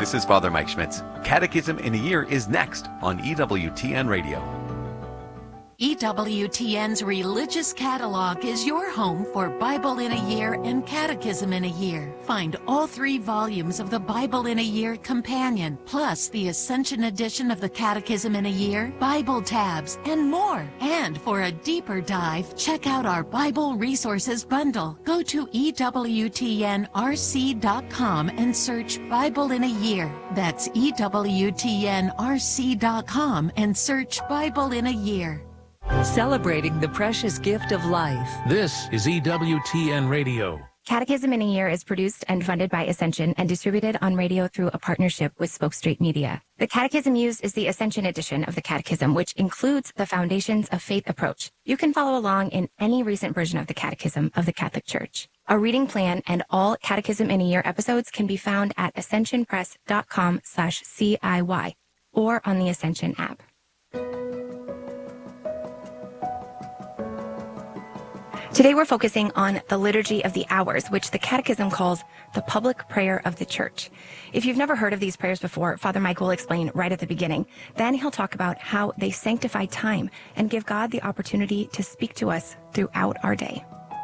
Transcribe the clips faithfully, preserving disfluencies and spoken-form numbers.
This is Father Mike Schmitz. Catechism in a Year is next on E W T N Radio. E W T N's Religious Catalog is your home for Bible in a Year and Catechism in a Year. Find all three volumes of the Bible in a Year Companion, plus the Ascension edition of the Catechism in a Year, Bible tabs, and more. And for a deeper dive, check out our Bible Resources Bundle. Go to E W T N R C dot com and search Bible in a Year. That's E W T N R C dot com and search Bible in a Year. Celebrating the precious gift of life. This is E W T N Radio. Catechism in a Year is produced and funded by Ascension and distributed on radio through a partnership with Spoke Street Media. The catechism used is the Ascension edition of the Catechism, which includes the Foundations of Faith approach. You can follow along in any recent version of the Catechism of the Catholic Church. A reading plan and all Catechism in a Year episodes can be found at ascensionpress.com slash CIY or on the Ascension app. Today we're focusing on the Liturgy of the Hours, which the Catechism calls the public prayer of the Church. If you've never heard of these prayers before, Father Mike will explain right at the beginning. Then he'll talk about how they sanctify time and give God the opportunity to speak to us throughout our day.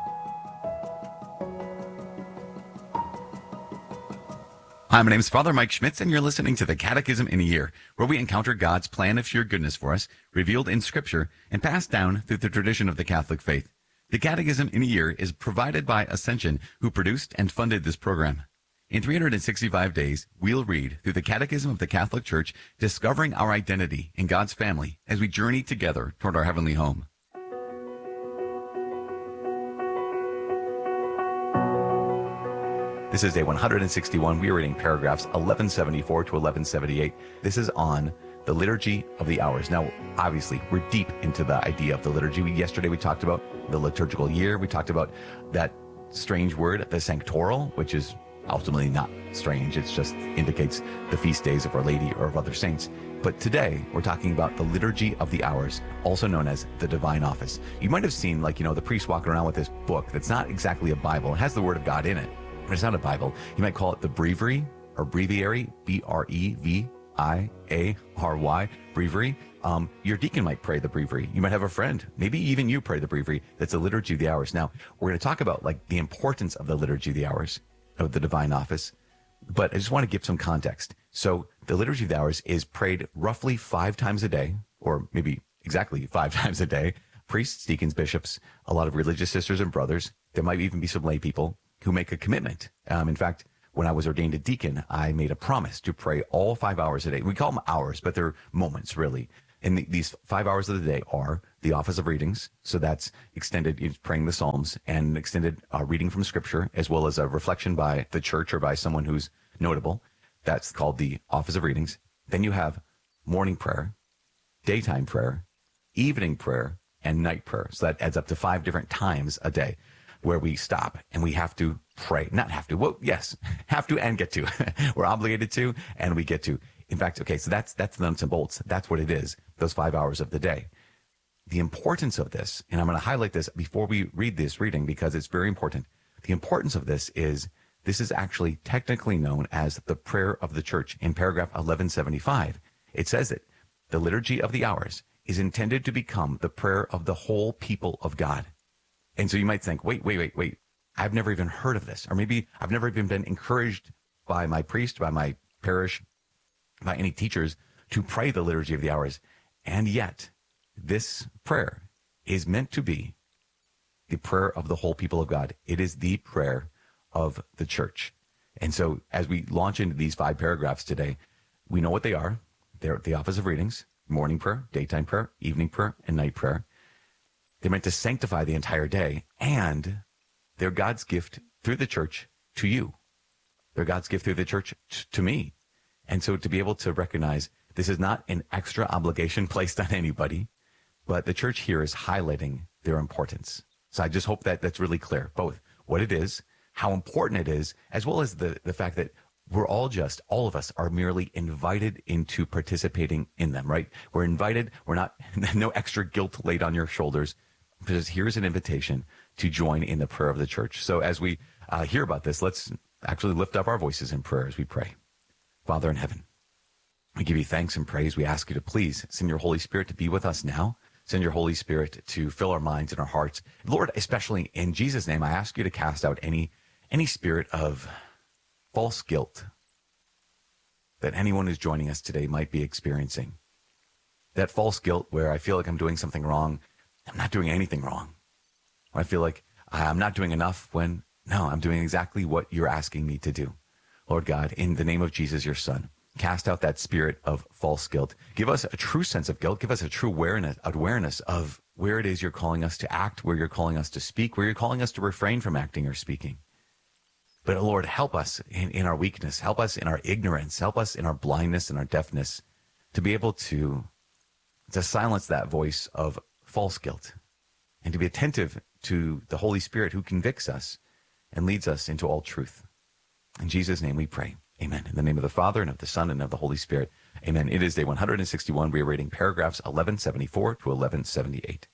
Hi, my name is Father Mike Schmitz, and you're listening to the Catechism in a Year, where we encounter God's plan of sheer goodness for us, revealed in Scripture, and passed down through the tradition of the Catholic faith. The Catechism in a Year is provided by Ascension, who produced and funded this program. In three hundred sixty-five days, we'll read through the Catechism of the Catholic Church, discovering our identity in God's family as we journey together toward our heavenly home. This is day one hundred sixty-one. We are reading paragraphs eleven seventy-four to eleven seventy-eight. This is on the Liturgy of the Hours. Now, obviously, we're deep into the idea of the liturgy. We, yesterday, we talked about the liturgical year. We talked about that strange word, the sanctoral, which is ultimately not strange. It just indicates the feast days of Our Lady or of other saints. But today, we're talking about the Liturgy of the Hours, also known as the Divine Office. You might have seen, like, you know, the priest walking around with this book that's not exactly a Bible. It has the Word of God in it, but it's not a Bible. You might call it the breviary or breviary, B R E V I A R Y, breviary. Um, your deacon might pray the breviary. You might have a friend, maybe even you pray the breviary. That's the Liturgy of the Hours. Now, we're going to talk about like the importance of the Liturgy of the Hours, of the Divine Office, but I just want to give some context. So the Liturgy of the Hours is prayed roughly five times a day, or maybe exactly five times a day. Priests, deacons, bishops, a lot of religious sisters and brothers. There might even be some lay people who make a commitment. Um, in fact, when I was ordained a deacon, I made a promise to pray all five hours a day. We call them hours, but they're moments, really. And the, these five hours of the day are the office of readings. So that's extended praying the Psalms and extended uh, reading from Scripture, as well as a reflection by the church or by someone who's notable. That's called the office of readings. Then you have morning prayer, daytime prayer, evening prayer, and night prayer. So that adds up to five different times a day where we stop and we have to pray. Not have to. Well, yes, have to and get to. We're obligated to, and we get to. In fact, okay, so that's that's the nuts and bolts. That's what it is, those five hours of the day. The importance of this, and I'm going to highlight this before we read this reading because it's very important. The importance of this is this is actually technically known as the prayer of the church. In paragraph eleven seventy-five, it says that the Liturgy of the Hours is intended to become the prayer of the whole people of God. And so you might think, wait, wait, wait, wait. I've never even heard of this. Or maybe I've never even been encouraged by my priest, by my parish, by any teachers to pray the Liturgy of the Hours. And yet, this prayer is meant to be the prayer of the whole people of God. It is the prayer of the church. And so as we launch into these five paragraphs today, we know what they are. They're the office of readings, morning prayer, daytime prayer, evening prayer, and night prayer. They're meant to sanctify the entire day, and they're God's gift through the church to you. They're God's gift through the church t- to me. And so to be able to recognize this is not an extra obligation placed on anybody, but the church here is highlighting their importance. So I just hope that that's really clear, both what it is, how important it is, as well as the, the fact that we're all just, all of us are merely invited into participating in them, right? We're invited. We're not, no extra guilt laid on your shoulders, because here's an invitation to join in the prayer of the church. So as we uh, hear about this, let's actually lift up our voices in prayer as we pray. Father in heaven, we give you thanks and praise. We ask you to please send your Holy Spirit to be with us now. Send your Holy Spirit to fill our minds and our hearts. Lord, especially in Jesus' name, I ask you to cast out any, any spirit of false guilt that anyone who's joining us today might be experiencing. That false guilt where I feel like I'm doing something wrong. I'm not doing anything wrong. Or I feel like I'm not doing enough when, no, I'm doing exactly what you're asking me to do. Lord God, in the name of Jesus, your Son, cast out that spirit of false guilt. Give us a true sense of guilt. Give us a true awareness, awareness of where it is you're calling us to act, where you're calling us to speak, where you're calling us to refrain from acting or speaking. But Lord, help us in, in our weakness. Help us in our ignorance. Help us in our blindness and our deafness to be able to, to silence that voice of false guilt and to be attentive to the Holy Spirit who convicts us and leads us into all truth. In Jesus' name we pray. Amen. In the name of the Father, and of the Son, and of the Holy Spirit. Amen. It is day one hundred sixty-one. We are reading paragraphs eleven seventy-four to eleven seventy-eight.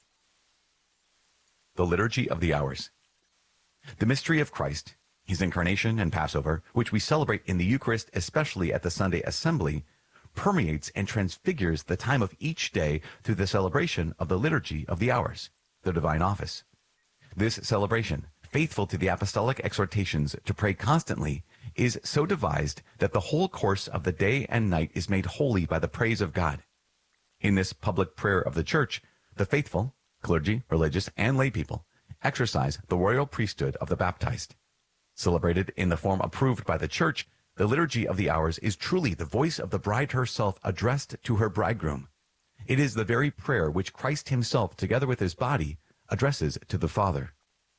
The Liturgy of the Hours. The mystery of Christ, his incarnation and Passover, which we celebrate in the Eucharist, especially at the Sunday Assembly, permeates and transfigures the time of each day through the celebration of the Liturgy of the Hours, the divine office. This celebration, faithful to the apostolic exhortations to pray constantly, is so devised that the whole course of the day and night is made holy by the praise of God. In this public prayer of the Church, the faithful, clergy, religious, and lay people exercise the royal priesthood of the baptized. Celebrated in the form approved by the Church, the Liturgy of the Hours is truly the voice of the bride herself addressed to her bridegroom. It is the very prayer which Christ himself, together with his body, addresses to the Father.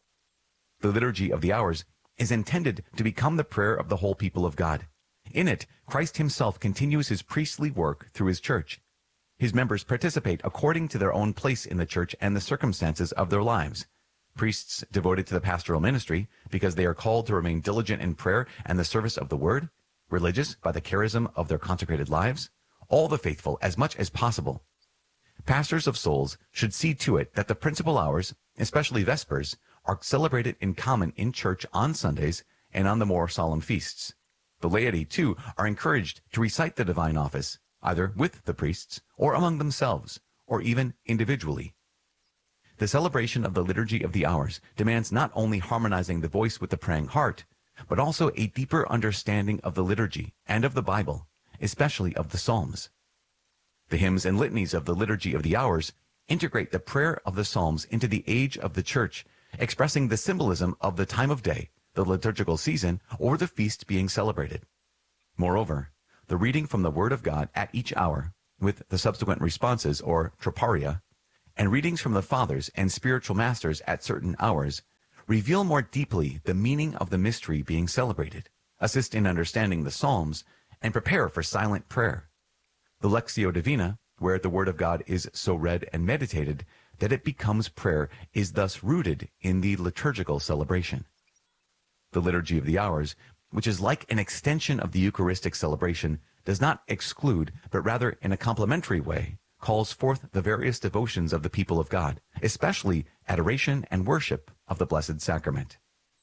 The Liturgy of the Hours is intended to become the prayer of the whole people of God. In it, Christ himself continues his priestly work through his Church. His members participate according to their own place in the Church and the circumstances of their lives. Priests devoted to the pastoral ministry because they are called to remain diligent in prayer and the service of the word, religious by the charism of their consecrated lives, all the faithful as much as possible. Pastors of souls should see to it that the principal hours, especially Vespers, are celebrated in common in church on Sundays and on the more solemn feasts. The laity, too, are encouraged to recite the divine office, either with the priests or among themselves, or even individually. The celebration of the Liturgy of the Hours demands not only harmonizing the voice with the praying heart, but also a deeper understanding of the liturgy and of the Bible, especially of the Psalms. The hymns and litanies of the Liturgy of the Hours integrate the prayer of the Psalms into the age of the Church, expressing the symbolism of the time of day, the liturgical season, or the feast being celebrated. Moreover, the reading from the Word of God at each hour, with the subsequent responses, or troparia, and readings from the Fathers and spiritual masters at certain hours, reveal more deeply the meaning of the mystery being celebrated, assist in understanding the Psalms, and prepare for silent prayer. The Lectio Divina, where the Word of God is so read and meditated that it becomes prayer, is thus rooted in the liturgical celebration. The Liturgy of the Hours, which is like an extension of the Eucharistic celebration, does not exclude, but rather in a complementary way, calls forth the various devotions of the people of God, especially adoration and worship of the Blessed Sacrament.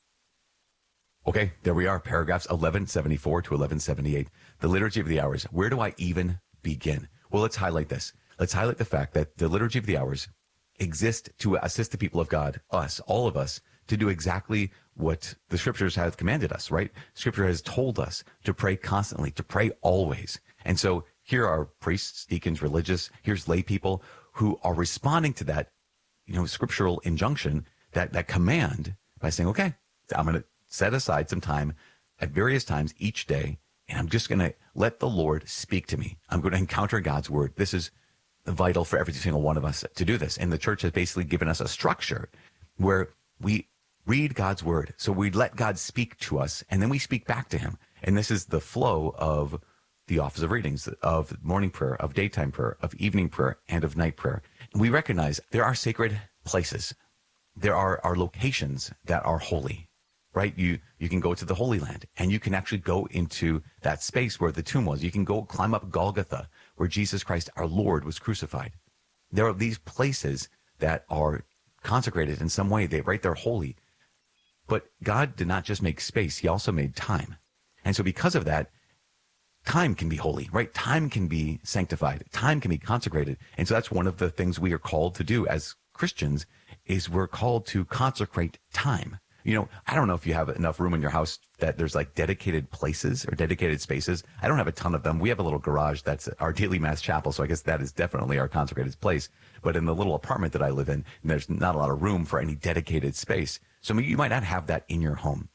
Okay, there we are, paragraphs eleven seventy-four to eleven seventy-eight. The Liturgy of the Hours. Where do I even begin? Well, let's highlight this. Let's highlight the fact that the Liturgy of the Hours exist to assist the people of God, us, all of us, to do exactly what the Scriptures have commanded us, right? Scripture has told us to pray constantly, to pray always. And so here are priests, deacons, religious, here's lay people who are responding to that, you know, scriptural injunction, that, that command by saying, okay, I'm going to set aside some time at various times each day, and I'm just going to let the Lord speak to me. I'm going to encounter God's word. This is vital for every single one of us to do this. And the Church has basically given us a structure where we read God's word. So we let God speak to us, and then we speak back to him. And this is the flow of the office of readings, of morning prayer, of daytime prayer, of evening prayer, and of night prayer. And we recognize there are sacred places. There are, are locations that are holy, right? You, you can go to the Holy Land, and you can actually go into that space where the tomb was. You can go climb up Golgotha, where Jesus Christ, our Lord, was crucified. There are these places that are consecrated in some way. They, right, they're holy. But God did not just make space. He also made time. And so because of that, time can be holy, right? Time can be sanctified. Time can be consecrated. And so that's one of the things we are called to do as Christians is we're called to consecrate time. You know, I don't know if you have enough room in your house that there's like dedicated places or dedicated spaces. I don't have a ton of them. We have a little garage that's our daily mass chapel. So I guess that is definitely our consecrated place. But in the little apartment that I live in, there's not a lot of room for any dedicated space. So you might not have that in your home,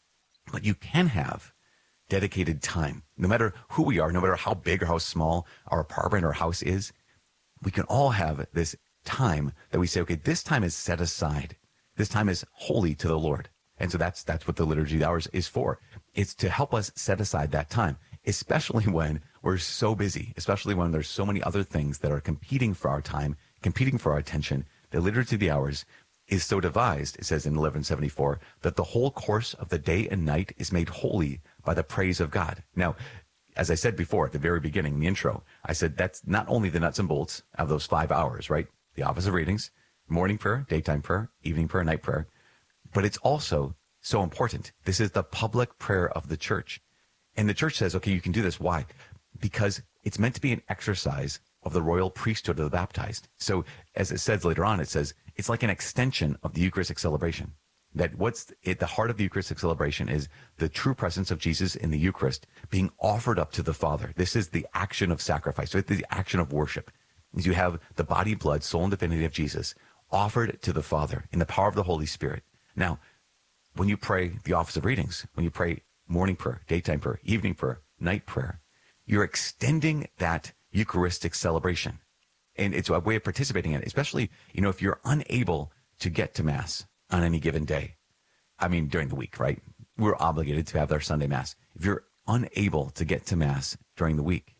but you can have dedicated time. No matter who we are, no matter how big or how small our apartment or house is, we can all have this time that we say, okay, this time is set aside. This time is holy to the Lord. And so that's that's what the Liturgy of the Hours is for. It's to help us set aside that time, especially when we're so busy, especially when there's so many other things that are competing for our time, competing for our attention. The Liturgy of the Hours is so devised, it says in eleven seventy-four, that the whole course of the day and night is made holy by the praise of God. Now, as I said before at the very beginning, the intro, I said that's not only the nuts and bolts of those five hours, right? The office of readings, morning prayer, daytime prayer, evening prayer, night prayer. But it's also so important. This is the public prayer of the church. And the church says, okay, you can do this. Why? Because it's meant to be an exercise of the royal priesthood of the baptized. So as it says later on, it says it's like an extension of the Eucharistic celebration. That what's at the heart of the Eucharistic celebration is the true presence of Jesus in the Eucharist being offered up to the Father. This is the action of sacrifice. So it's the action of worship. Is you have the body, blood, soul, and divinity of Jesus offered to the Father in the power of the Holy Spirit. Now, when you pray the office of readings, when you pray morning prayer, daytime prayer, evening prayer, night prayer, you're extending that Eucharistic celebration. And it's a way of participating in it, especially, you know, if you're unable to get to Mass on any given day. I mean, during the week, right? We're obligated to have our Sunday Mass. If you're unable to get to Mass during the week,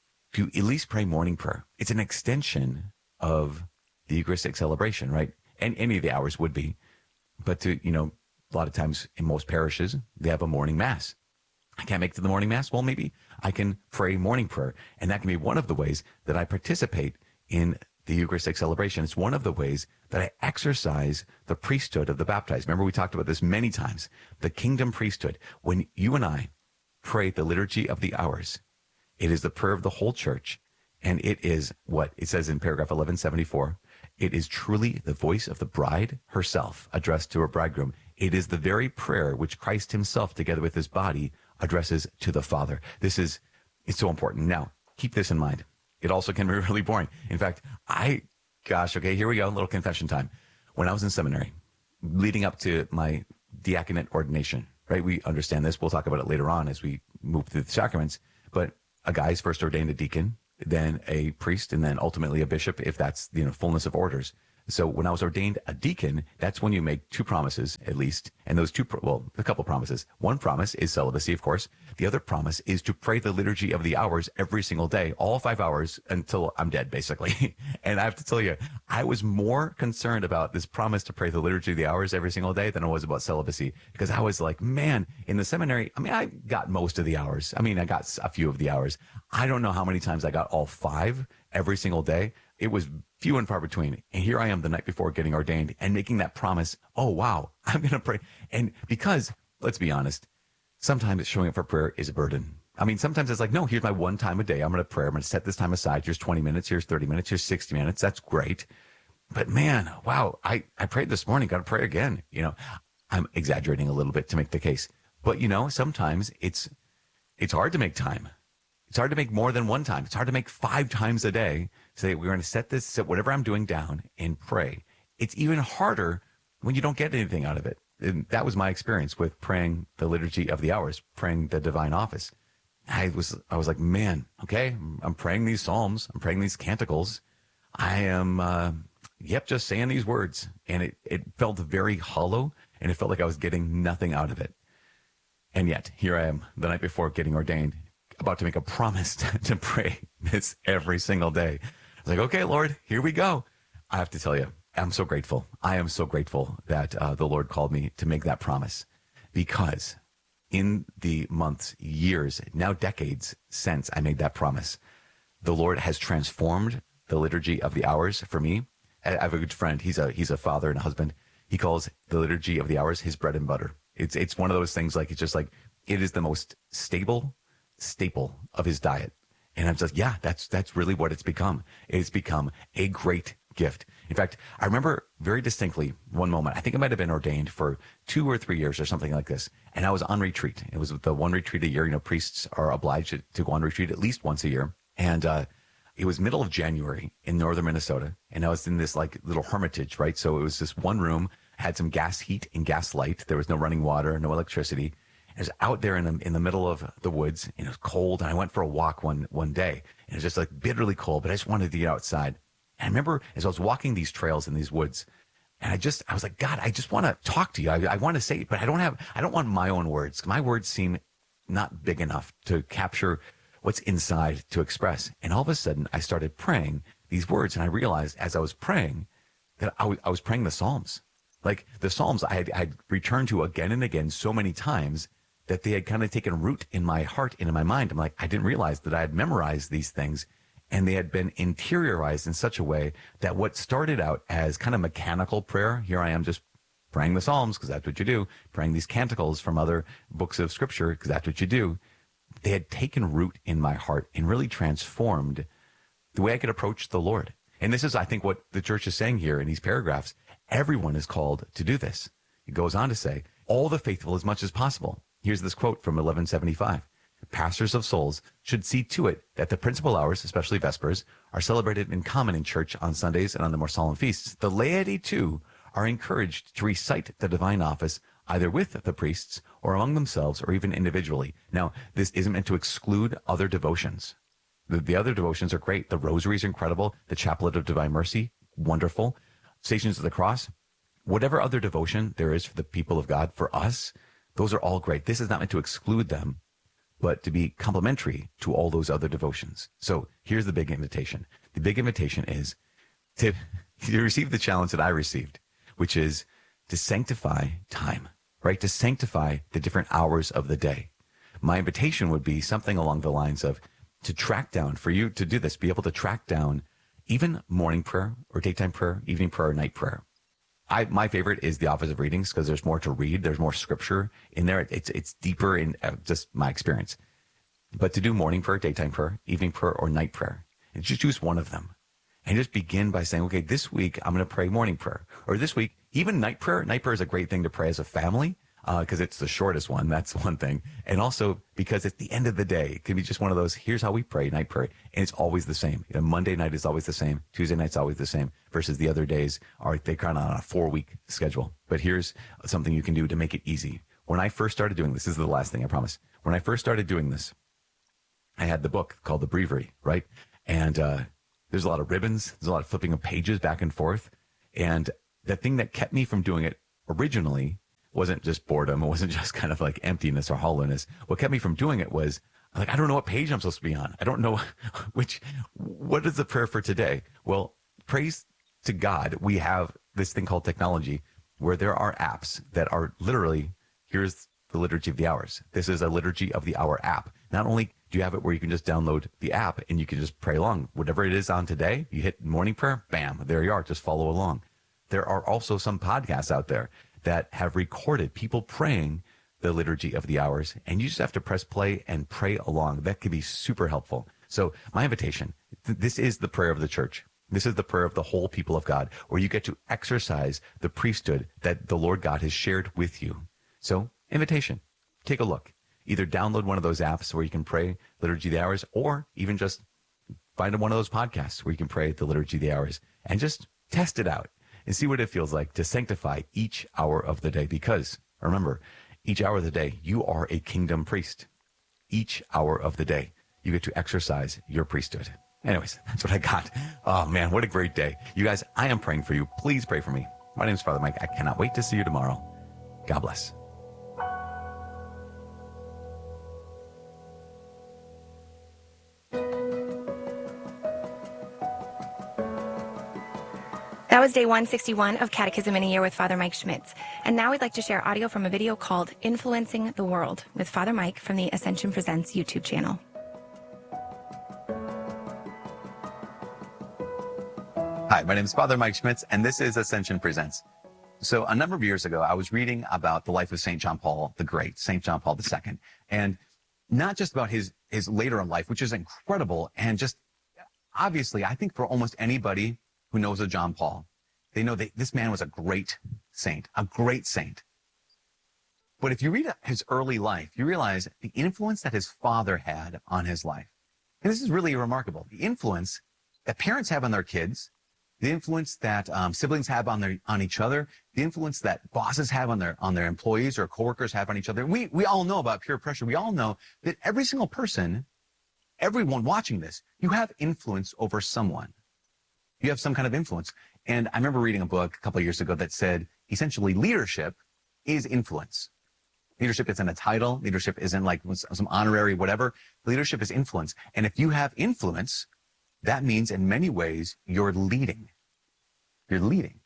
to at least pray morning prayer. It's an extension of the Eucharistic celebration, right? And any of the hours would be. But to, you know, a lot of times in most parishes, they have a morning Mass. I can't make it to the morning Mass. Well, maybe I can pray morning prayer. And that can be one of the ways that I participate in the Eucharistic celebration. It's one of the ways that I exercise the priesthood of the baptized. Remember, we talked about this many times. The kingdom priesthood. When you and I pray the Liturgy of the Hours, it is the prayer of the whole church. And it is what it says in paragraph eleven seventy-four. It is truly the voice of the bride herself addressed to her bridegroom. It is the very prayer which Christ himself, together with his body, addresses to the Father. This is, it's so important. Now, keep this in mind. It also can be really boring. In fact, I, gosh, okay, here we go, a little confession time. When I was in seminary, leading up to my diaconate ordination, right? We understand this. We'll talk about it later on as we move through the sacraments. But a guy's first ordained a deacon, then a priest, and then ultimately a bishop, if that's, you know, fullness of orders. So when I was ordained a deacon, that's when you make two promises, at least. And those two, pro- well, a couple promises. One promise is celibacy, of course. The other promise is to pray the Liturgy of the Hours every single day, all five hours until I'm dead, basically. And I have to tell you, I was more concerned about this promise to pray the Liturgy of the Hours every single day than I was about celibacy. Because I was like, man, in the seminary, I mean, I got most of the hours. I mean, I got a few of the hours. I don't know how many times I got all five every single day. It was few and far between. And here I am the night before getting ordained and making that promise. Oh, wow, I'm going to pray. And because, let's be honest, sometimes showing up for prayer is a burden. I mean, sometimes it's like, no, here's my one time a day. I'm going to pray. I'm going to set this time aside. Here's twenty minutes. Here's thirty minutes. Here's sixty minutes. That's great. But man, wow, I, I prayed this morning. Got to pray again. You know, I'm exaggerating a little bit to make the case. But, you know, sometimes it's it's hard to make time. It's hard to make more than one time. It's hard to make five times a day. Say, we're going to set this, set whatever I'm doing down and pray. It's even harder when you don't get anything out of it. And that was my experience with praying the Liturgy of the Hours, praying the divine office. I was, I was like, man, okay, I'm praying these psalms. I'm praying these canticles. I am, uh, yep, just saying these words. And it, it felt very hollow, and it felt like I was getting nothing out of it. And yet, here I am the night before getting ordained, about to make a promise to, to pray this every single day. I was like, okay, Lord, here we go. I have to tell you, I'm so grateful. I am so grateful that uh, the Lord called me to make that promise, because in the months, years, now decades since I made that promise, the Lord has transformed the Liturgy of the Hours for me. I have a good friend. He's a he's a father and a husband. He calls the Liturgy of the Hours his bread and butter. It's it's one of those things, like, it's just like, it is the most stable, staple of his diet. And I'm just, yeah, that's that's really what it's become. It's become a great gift. In fact, I remember very distinctly one moment. I think I might have been ordained for two or three years or something like this. And I was on retreat. It was the one retreat a year. You know, priests are obliged to go on retreat at least once a year. And uh, it was middle of January in northern Minnesota. And I was in this like little hermitage, right? So it was this one room, had some gas heat and gas light. There was no running water, no electricity. I was out there in the in the middle of the woods, and it was cold. And I went for a walk one one day, and it was just like bitterly cold. But I just wanted to get outside. And I remember as I was walking these trails in these woods, and I just I was like, God, I just want to talk to you. I, I want to say, but I don't have I don't want my own words. My words seem not big enough to capture what's inside to express. And all of a sudden, I started praying these words, and I realized as I was praying that I was, I was praying the Psalms, like the Psalms I had, I had returned to again and again so many times, that they had kind of taken root in my heart and in my mind. I'm like, I didn't realize that I had memorized these things, and they had been interiorized in such a way that what started out as kind of mechanical prayer, here I am just praying the Psalms, because that's what you do, praying these canticles from other books of scripture, because that's what you do. They had taken root in my heart and really transformed the way I could approach the Lord. And this is, I think, what the church is saying here in these paragraphs. Everyone is called to do this. It goes on to say, all the faithful as much as possible. Here's this quote from eleven seventy-five. Pastors of souls should see to it that the principal hours, especially Vespers, are celebrated in common in church on Sundays and on the more solemn feasts. The laity, too, are encouraged to recite the divine office either with the priests or among themselves or even individually. Now, this isn't meant to exclude other devotions. The, the other devotions are great. The rosary is incredible. The Chaplet of Divine Mercy, wonderful. Stations of the Cross, whatever other devotion there is for the people of God, for us, those are all great. This is not meant to exclude them, but to be complementary to all those other devotions. So here's the big invitation. The big invitation is to, to receive the challenge that I received, which is to sanctify time, right? To sanctify the different hours of the day. My invitation would be something along the lines of to track down, for you to do this, be able to track down even morning prayer or daytime prayer, evening prayer, or night prayer. I, my favorite is the Office of Readings, because there's more to read. There's more scripture in there. It's it's deeper in uh, just my experience. But to do morning prayer, daytime prayer, evening prayer, or night prayer, and just choose one of them. And just begin by saying, okay, this week I'm going to pray morning prayer. Or this week, even night prayer. Night prayer is a great thing to pray as a family, because uh, it's the shortest one. That's one thing. And also because at the end of the day, it can be just one of those, here's how we pray, night prayer. And it's always the same. You know, Monday night is always the same. Tuesday night's always the same, versus the other days are they kind of on a four-week schedule. But here's something you can do to make it easy. When I first started doing this, this is the last thing, I promise. When I first started doing this, I had the book called The Breviary, right? And uh, there's a lot of ribbons. There's a lot of flipping of pages back and forth. And the thing that kept me from doing it originally wasn't just boredom. It wasn't just kind of like emptiness or hollowness. What kept me from doing it was, like, I don't know what page I'm supposed to be on. I don't know which, what is the prayer for today? Well, praise to God, we have this thing called technology where there are apps that are literally, here's the Liturgy of the Hours. This is a Liturgy of the Hour app. Not only do you have it where you can just download the app and you can just pray along. Whatever it is on today, you hit morning prayer, bam, there you are. Just follow along. There are also some podcasts out there that have recorded people praying the Liturgy of the Hours, and you just have to press play and pray along. That can be super helpful. So my invitation, th- this is the prayer of the church. This is the prayer of the whole people of God, where you get to exercise the priesthood that the Lord God has shared with you. So invitation, take a look. Either download one of those apps where you can pray Liturgy of the Hours, or even just find one of those podcasts where you can pray the Liturgy of the Hours and just test it out and see what it feels like to sanctify each hour of the day. Because remember, each hour of the day, you are a kingdom priest. Each hour of the day, you get to exercise your priesthood. Anyways, that's what I got. Oh man, what a great day. You guys, I am praying for you. Please pray for me. My name is Father Mike. I cannot wait to see you tomorrow. God bless. That was day one sixty-one of Catechism in a Year with Father Mike Schmitz. And now we'd like to share audio from a video called Influencing the World with Father Mike from the Ascension Presents YouTube channel. Hi, my name is Father Mike Schmitz, and this is Ascension Presents. So a number of years ago, I was reading about the life of Saint John Paul the Great, Saint John Paul the Second. And not just about his, his later in life, which is incredible. And just obviously, I think for almost anybody who knows of John Paul, they know that this man was a great saint, a great saint. But if you read his early life, you realize the influence that his father had on his life. And this is really remarkable. The influence that parents have on their kids, the influence that um, siblings have on their on each other, the influence that bosses have on their on their employees or coworkers have on each other. We we all know about peer pressure. We all know that every single person, everyone watching this, you have influence over someone. You have some kind of influence. And I remember reading a book a couple of years ago that said essentially leadership is influence. Leadership isn't a title. Leadership isn't like some honorary whatever. Leadership is influence. And if you have influence, that means in many ways you're leading. You're leading.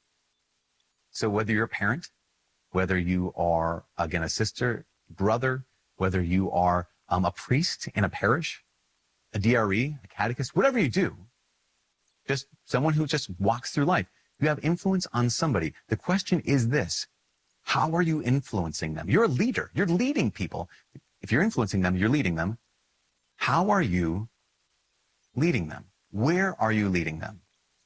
So whether you're a parent, whether you are, again, a sister, brother, whether you are um, a priest in a parish, a D R E, a catechist, whatever you do, just someone who just walks through life, you have influence on somebody. The question is this: how are you influencing them? You're a leader. You're leading people. If you're influencing them, you're leading them. How are you leading them? Where are you leading them?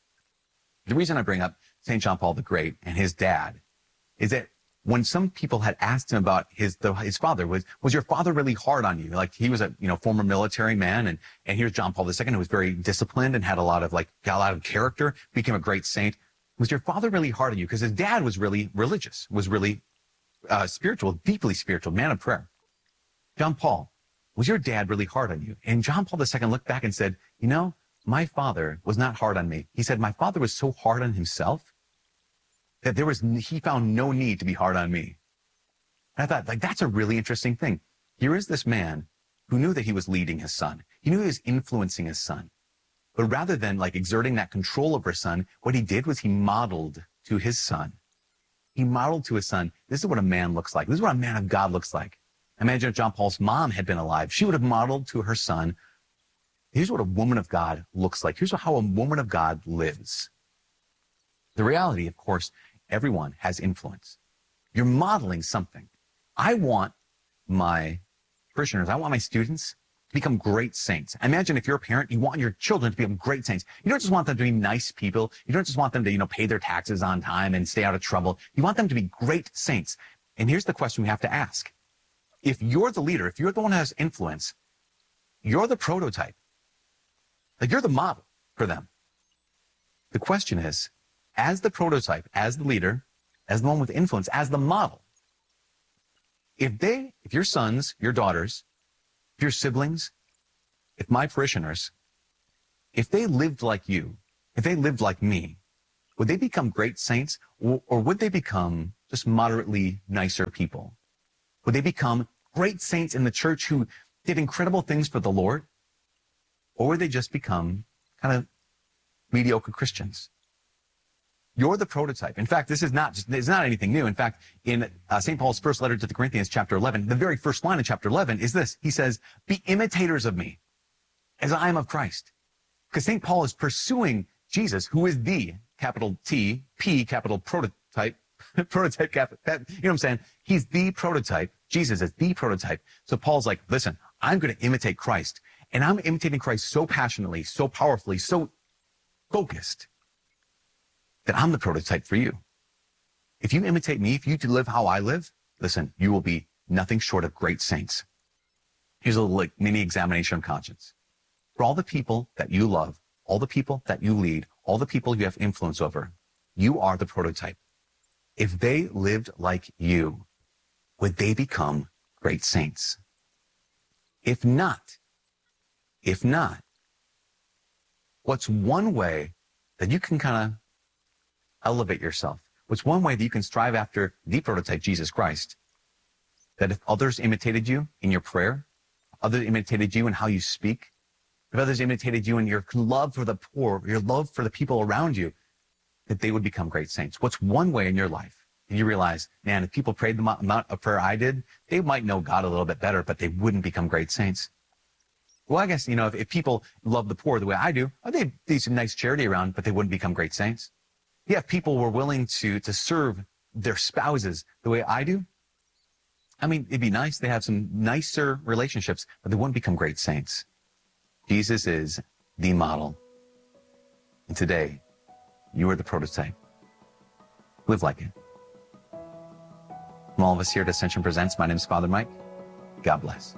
The reason I bring up Saint John Paul the Great and his dad is that when some people had asked him about his the, his father, was was your father really hard on you? Like he was a you know former military man, and and here's John Paul the Second, who was very disciplined and had a lot of like got a lot of character, became a great saint. Was your father really hard on you? Because his dad was really religious, was really uh, spiritual, deeply spiritual, man of prayer. John Paul, was your dad really hard on you? And John Paul the Second looked back and said, you know, my father was not hard on me. He said, my father was so hard on himself that there was, he found no need to be hard on me. And I thought, like, that's a really interesting thing. Here is this man who knew that he was leading his son. He knew he was influencing his son. But rather than like exerting that control over his son, what he did was he modeled to his son. He modeled to his son, this is what a man looks like. This is what a man of God looks like. Imagine if John Paul's mom had been alive. She would have modeled to her son, here's what a woman of God looks like. Here's how a woman of God lives. The reality, of course, everyone has influence. You're modeling something. I want my parishioners, I want my students to become great saints. Imagine if you're a parent, you want your children to become great saints. You don't just want them to be nice people. You don't just want them to, you know, pay their taxes on time and stay out of trouble. You want them to be great saints. And here's the question we have to ask. If you're the leader, if you're the one who has influence, you're the prototype. Like you're the model for them. The question is, as the prototype, as the leader, as the one with influence, as the model, if they, if your sons, your daughters, if your siblings, if my parishioners, if they lived like you, if they lived like me, would they become great saints, or, or would they become just moderately nicer people? Would they become great saints in the church who did incredible things for the Lord? Or would they just become kind of mediocre Christians? You're the prototype. In fact, this is not just, it's not anything new. In fact, in uh, Saint Paul's first letter to the Corinthians, chapter eleven, the very first line of chapter eleven is this. He says, be imitators of me as I am of Christ. Because Saint Paul is pursuing Jesus, who is the capital T, P, capital prototype, prototype, cap, that, you know what I'm saying? He's the prototype. Jesus is the prototype. So Paul's like, listen, I'm going to imitate Christ. And I'm imitating Christ so passionately, so powerfully, so focused that I'm the prototype for you. If you imitate me, if you live how I live, listen, you will be nothing short of great saints. Here's a little like mini examination of conscience. For all the people that you love, all the people that you lead, all the people you have influence over, you are the prototype. If they lived like you, would they become great saints? If not, if not, what's one way that you can kind of elevate yourself? What's one way that you can strive after the prototype, Jesus Christ? That if others imitated you in your prayer, others imitated you in how you speak, if others imitated you in your love for the poor, your love for the people around you, that they would become great saints. What's one way in your life that you realize, man, if people prayed the amount of prayer I did, they might know God a little bit better, but they wouldn't become great saints? Well, I guess, you know, if, if people love the poor the way I do, oh, they'd do some nice charity around, but they wouldn't become great saints. Yeah, if people were willing to, to serve their spouses the way I do, I mean, it'd be nice. They have some nicer relationships, but they wouldn't become great saints. Jesus is the model. And today, you are the prototype. Live like it. From all of us here at Ascension Presents, my name is Father Mike. God bless.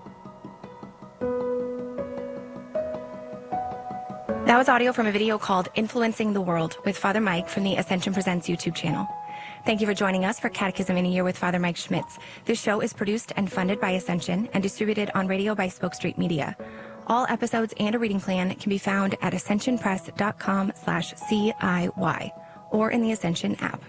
That was audio from a video called Influencing the World with Father Mike from the Ascension Presents YouTube channel. Thank you for joining us for Catechism in a Year with Father Mike Schmitz. This show is produced and funded by Ascension and distributed on radio by Spoke Street Media. All episodes and a reading plan can be found at ascensionpress.com slash CIY or in the Ascension app.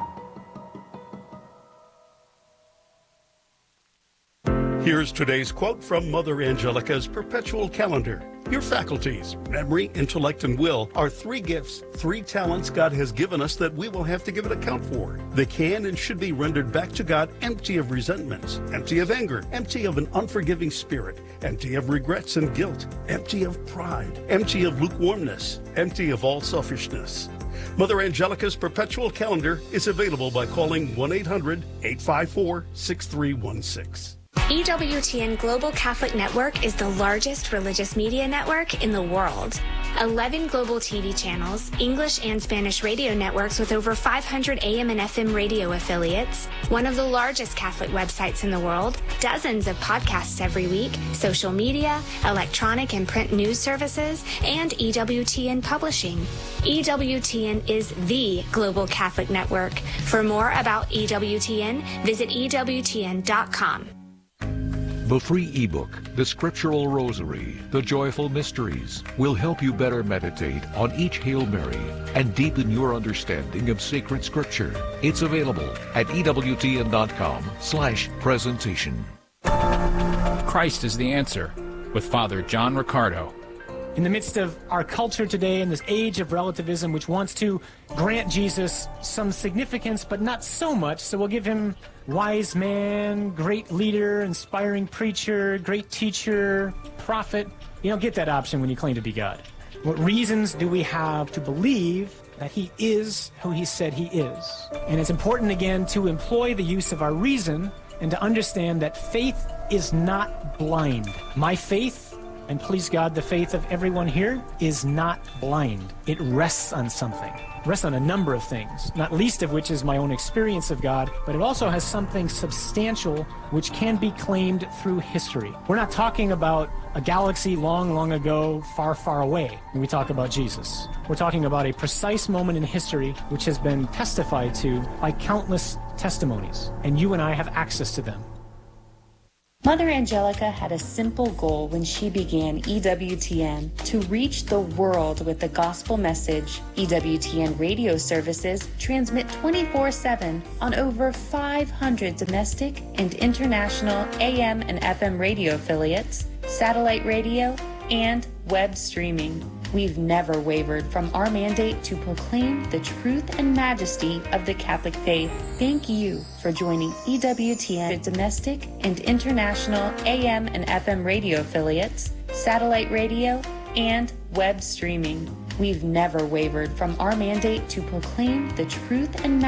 Here's today's quote from Mother Angelica's Perpetual Calendar. Your faculties, memory, intellect, and will are three gifts, three talents God has given us that we will have to give an account for. They can and should be rendered back to God empty of resentments, empty of anger, empty of an unforgiving spirit, empty of regrets and guilt, empty of pride, empty of lukewarmness, empty of all selfishness. Mother Angelica's Perpetual Calendar is available by calling one eight hundred, eight five four, six three one six. E W T N Global Catholic Network is the largest religious media network in the world. eleven global T V channels, English and Spanish radio networks with over five hundred A M and F M radio affiliates, one of the largest Catholic websites in the world, dozens of podcasts every week, social media, electronic and print news services, and E W T N Publishing. E W T N is the Global Catholic Network. For more about E W T N, visit E W T N dot com. The free ebook, The Scriptural Rosary, The Joyful Mysteries, will help you better meditate on each Hail Mary and deepen your understanding of sacred scripture. It's available at E W T N dot com slash presentation. Christ is the Answer with Father John Riccardo. In the midst of our culture today, in this age of relativism, which wants to grant Jesus some significance, but not so much, so we'll give him wise man, great leader, inspiring preacher, great teacher, prophet. You don't get that option when you claim to be God. What reasons do we have to believe that he is who he said he is? And it's important, again, to employ the use of our reason and to understand that faith is not blind. My faith, and please God, the faith of everyone here, is not blind. It rests on something. It rests on a number of things, not least of which is my own experience of God, but it also has something substantial which can be claimed through history. We're not talking about a galaxy long, long ago, far, far away when we talk about Jesus. We're talking about a precise moment in history which has been testified to by countless testimonies, and you and I have access to them. Mother Angelica had a simple goal when she began E W T N: to reach the world with the gospel message. E W T N radio services transmit twenty-four seven on over five hundred domestic and international A M and F M radio affiliates, satellite radio, and web streaming. We've never wavered from our mandate to proclaim the truth and majesty of the Catholic faith. Thank you for joining E W T N domestic and international A M and F M radio affiliates, satellite radio, and web streaming. We've never wavered from our mandate to proclaim the truth and majesty